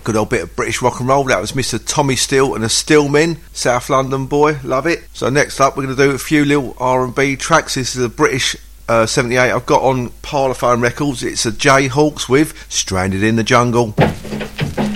Good old bit of British rock and roll. That was Mr. Tommy Steele and the Steelmen, South London boy, love it. So next up we're going to do a few little R&B tracks. This is a British 78 I've got on Parlophone Records. It's a Jayhawks with Stranded in the Jungle.